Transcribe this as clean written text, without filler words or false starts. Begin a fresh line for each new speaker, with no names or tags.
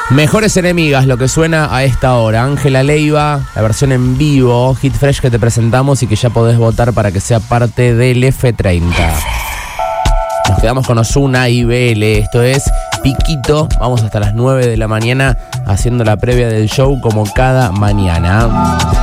Mejores enemigas, lo que suena a esta hora. Ángela Leiva, la versión en vivo, Hit Fresh que te presentamos y que ya podés votar para que sea parte del F30. Nos quedamos con Ozuna y BL. Esto es Piquito. Vamos hasta las 9 de la mañana haciendo la previa del show como cada mañana.